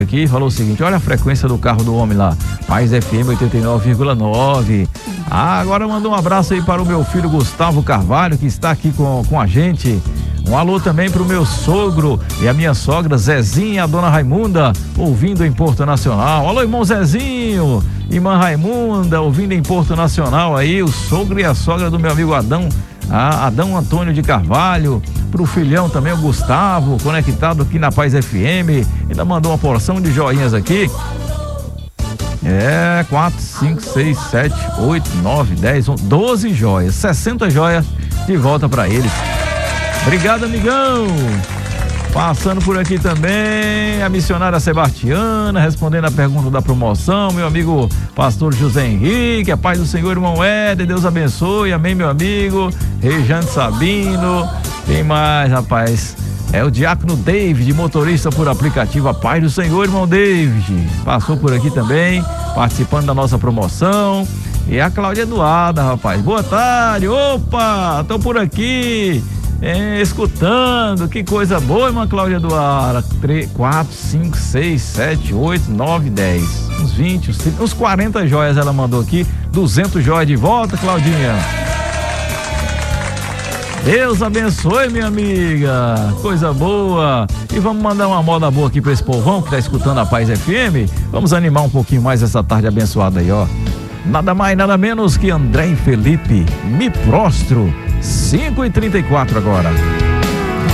aqui, falou o seguinte: olha a frequência do carro do homem lá, Paz FM 89,9. Agora mandou um abraço aí para o meu filho Gustavo Carvalho, que está aqui com a gente. Um alô também para o meu sogro e a minha sogra Zezinha e a dona Raimunda, ouvindo em Porto Nacional. Alô, irmão Zezinho, irmã Raimunda, ouvindo em Porto Nacional aí, o sogro e a sogra do meu amigo Adão Antônio de Carvalho, pro filhão também, o Gustavo, conectado aqui na Paz FM. Ainda mandou uma porção de joinhas aqui. 4, 5, 6, 7, 8, 9, 10, 11, 12 joias, 60 joias de volta para eles. Obrigado, amigão. Passando por aqui também a missionária Sebastiana, respondendo a pergunta da promoção, meu amigo pastor José Henrique, a paz do Senhor, irmão Éder, Deus abençoe, amém, meu amigo Rejane Sabino. Quem mais, rapaz? É o diácono David, motorista por aplicativo, a paz do Senhor, irmão David, passou por aqui também, participando da nossa promoção. E a Cláudia Eduarda, rapaz, boa tarde, opa, tô por aqui, escutando, que coisa boa, irmã Cláudia Eduarda. 3, 4, 5, 6, 7, 8, 9, 10, uns 20, uns 40 joias ela mandou aqui, 200 joias de volta, Claudinha. Deus abençoe, minha amiga, coisa boa. E vamos mandar uma moda boa aqui pra esse povão que tá escutando a Paz FM. Vamos animar um pouquinho mais essa tarde abençoada aí, ó. Nada mais, nada menos que André e Felipe, Me Prostro. 5h34 agora.